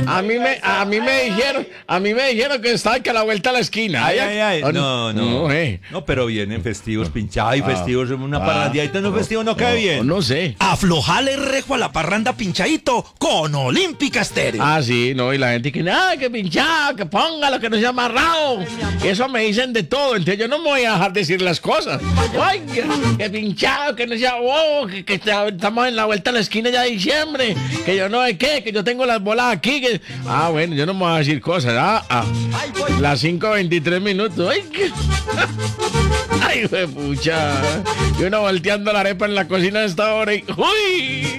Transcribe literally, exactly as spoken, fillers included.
A mí me, a mí me dijeron, a mí me dijeron que estaba que a la vuelta a la esquina. Ay, ay, ay. Oh, No, no. No, eh. No, pero vienen festivos pinchados y festivos, una ah, parrandeadita en un festivo no cae bien. No sé. Aflojale rejo a la parranda pinchadito con Olímpica Estéreo. Ah, sí, no, y la gente que, ah, que pinchado, que póngalo, que no sea amarrado. Eso me dicen de todo, entonces yo no me voy a dejar decir las cosas. Ay, que, que pinchado, que no sea bobo, que, que estamos en la vuelta a la esquina ya de diciembre, que yo no sé qué, que yo tengo las bolas aquí, que... Ah, bueno, yo no me voy a decir cosas, ah, ah. Las cinco veintitrés minutos, ay, que... Ay, pucha. Y uno volteando la arepa en la cocina de esta hora y... ¡Uy!